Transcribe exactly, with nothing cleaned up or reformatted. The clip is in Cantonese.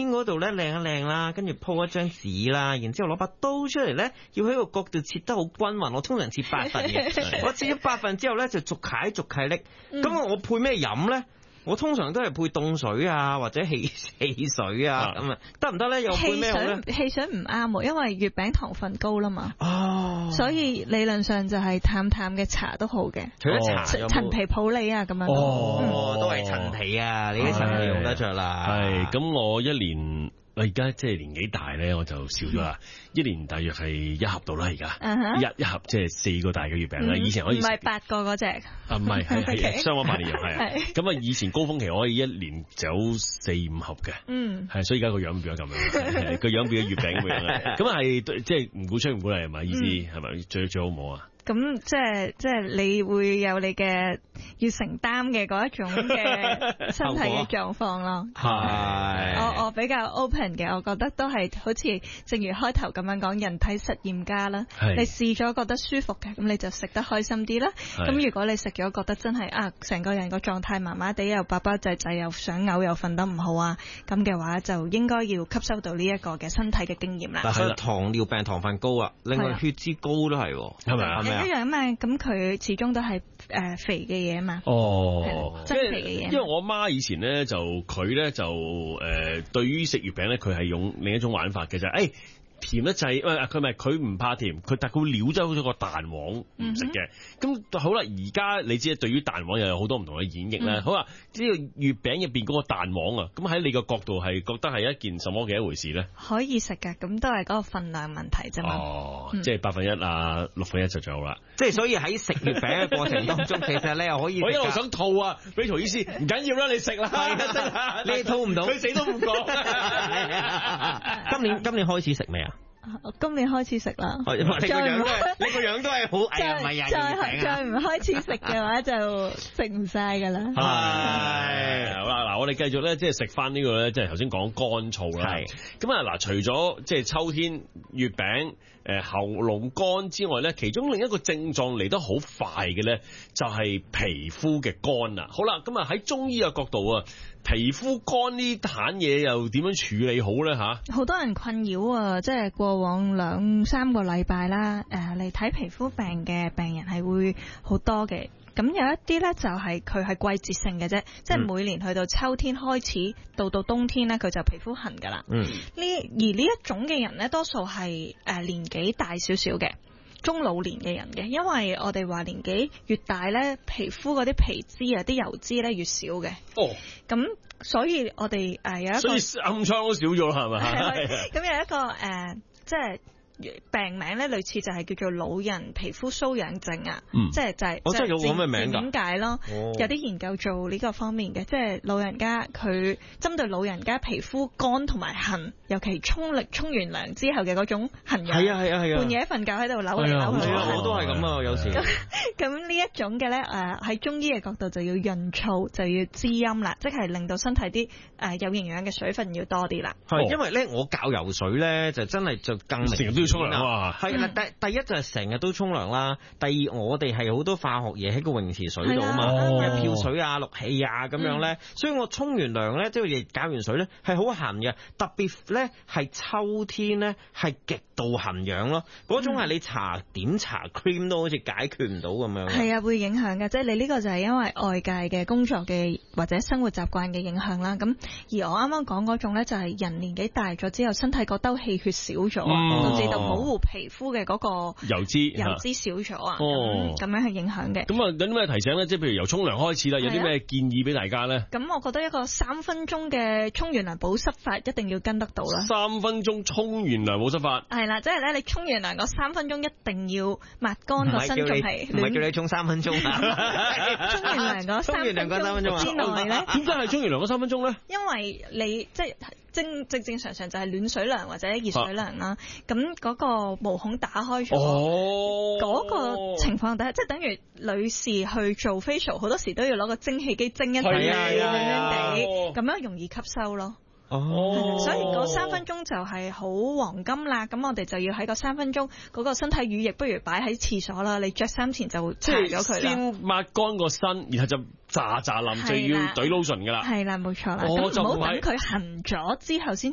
邊嗰度咧靚一靚啦，跟住鋪一張紙啦，然之後攞把刀出嚟咧，要喺個角度切得好均勻。我通常切八份嘅，我切咗八份之後咧就逐塊逐塊拎。咁、嗯、我配咩飲咧？我通常都係配凍水啊，或者汽汽水啊，咁啊得唔得咧？又配咩好咧？ 汽水唔啱喎，因為月餅糖分高啦嘛。 哦， 所以理論上就係淡淡嘅茶都好嘅。 除咗茶有冇陳皮普洱啊咁樣。 哦，嗯、都係陳皮啊，你啲陳皮用得着啦。 係咁，我一年。我而家即係年紀大咧，我就少咗啦。一年大約係一盒到啦，而家、uh-huh. 一一盒即係四個大嘅月餅啦。以前可以唔係八個嗰隻啊，唔係係係雙黃白蓮蓉係啊。咁啊，以前高峰期我可以一年走四五盒嘅，嗯，係所以而家個樣變咗咁樣，個樣變咗月餅咁樣嘅。咁啊係即係唔鼓吹唔鼓勵係咪？意思係咪最最好冇啊？ 咁即係即係你會有你嘅要承擔嘅嗰一種嘅身體嘅狀況咯。係我我比較 open 嘅，我覺得都係好似正如開頭咁樣講，人體實驗家啦。你試咗覺得舒服嘅，咁你就食得開心啲啦。咁如果你食咗覺得真係啊，成個人個狀態麻麻地，又巴巴滯滯，又想嘔，又瞓得唔好啊，咁嘅話就應該要吸收到呢一個嘅身體嘅經驗啦。 但係糖尿病糖分高啊，另外血脂高都係，係咪啊？ 一樣啊嘛，咁佢始終都係誒肥嘅嘢啊嘛。 哦， 增肥嘅嘢。 因為我媽以前咧就佢咧就誒、呃、對於食月餅咧，佢係用另一種玩法嘅就係誒。甜得滯，佢咪佢唔怕甜，佢但佢會撩走咗個蛋黃唔食嘅。咁、嗯、好啦，而家你知對於蛋黃又有好多唔同嘅演繹咧、嗯。好啦，呢個月餅入邊嗰個蛋黃啊，咁喺你個角度係覺得係一件什麼嘅一回事咧？ 可以食嘅，咁都係嗰個份量問題啫嘛。 哦，嗯、即係八分一啊，六分一就最好啦。 即係所以喺食月餅嘅過程當中，其實你又可以。 我一路想吐啊，俾曹醫師唔緊要啦，你食啦， 你吐唔到， 佢死都唔講。 今年今年開始食未啊？ 今年開始食啦， 你個樣都係，你個樣都係好哎呀，唔係呀， 再再唔開始食嘅話就食唔晒噶啦。 係好啦，嗱，我哋繼續咧，即係食翻呢個咧，即係頭先講乾燥啦。係咁啊，嗱，除咗即係秋天月餅誒喉嚨乾之外咧，其中另一個症狀嚟得好快嘅咧，就係皮膚嘅乾啦。好啦，咁啊喺中醫嘅角度啊，皮膚乾呢壇嘢又點樣處理好咧吓？好多人困擾啊，即係過往兩三個禮拜啦，誒嚟睇皮膚病嘅病人係會好多嘅。咁有一啲咧就係佢係季節性嘅啫，即係每年去到秋天開始到到冬天咧，佢就皮膚痕噶啦。嗯，呢而呢一種嘅人咧，多數係誒年紀大少少嘅。中老年嘅人嘅，因為我哋話年紀越大咧，皮膚嗰啲皮脂啊、啲油脂咧越少嘅。哦，咁所以我哋誒有一個，所以暗瘡都少咗啦，係咪？ 咁有一個誒、呃，即係。病名咧類似就係叫做老人皮膚瘙癢症啊、嗯，即係就係、 我真係有咁嘅名㗎， 點解咯？ 哦、 有啲研究做呢個方面嘅，即係老人家佢針對老人家皮膚乾同埋痕，尤其沖力沖完涼之後嘅嗰種痕癢， 係啊係啊係啊， 半夜瞓覺喺度扭嚟扭去， 我都係咁啊，有時。 咁呢一種嘅咧誒喺中醫嘅角度就要潤燥，就要滋陰啦，即係令到身體啲誒有營養嘅水分要多啲啦。 係、哦、因為咧我教游水咧就真係就更明。沖涼啊！係啦，第第一就係成日都沖涼啦。第二，我哋係好多化學嘢喺個泳池水度啊嘛，哦、漂水啊、氯氣啊咁樣咧、嗯。所以我沖完涼咧，即係搞完水咧，係好痕嘅。特別咧係秋天咧，係極度痕癢咯。嗰種係你搽點搽 cream 都好似解決唔到咁樣。係啊，會影響嘅。即係你呢個就係因為外界嘅工作嘅或者生活習慣嘅影響啦。咁而我啱啱講嗰種咧，就係人年紀大咗之後，身體覺得氣血少咗，導致到保護皮膚嘅嗰個油脂油脂少咗啊，咁咁樣係影響嘅。 咁啊，有啲咩提醒咧？即係譬如由沖涼開始啦，有啲咩建議俾大家咧？ 咁我覺得一個三分鐘嘅沖完涼保濕法一定要跟得到啦。 三分鐘沖完涼保濕法係啦，即係咧你沖完涼嗰三分鐘一定要抹乾個身，仲係唔係叫你沖三分鐘啊？ 沖完涼嗰三分鐘之內咧， 點解係沖完涼嗰三分鐘咧？ 因為你即係。正正正常常就係暖水涼或者熱水涼啦，咁、啊、嗰個毛孔打開咗，嗰、哦嗰個情況底下，即係等於女士去做 facial， 好多時都要攞個蒸汽機蒸一陣，暖暖地，咁樣容易吸收咯。哦，所以嗰三分鐘就係好黃金啦，咁我哋就要喺個三分鐘嗰個身體乳液，不如擺喺廁所啦，你着衫前就搽咗佢啦。 先抹乾個身，然後就喳喳淋，就要懟 lotion 噶啦。 係啦，冇錯啦。咁唔好等佢痕咗之後先